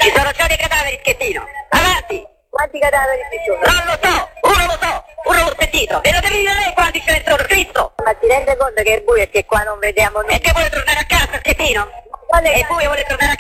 Ci sono già dei cadaveri, Schettino. Avanti. Quanti cadaveri ci sono? Non lo so, uno l'ho sentito. E lo devi dire lei quanti ce ne sono, Cristo. Ma ti rende conto che è buio e che qua non vediamo nulla? E che vuole tornare a casa, Schettino? Quale E poi vuole tornare a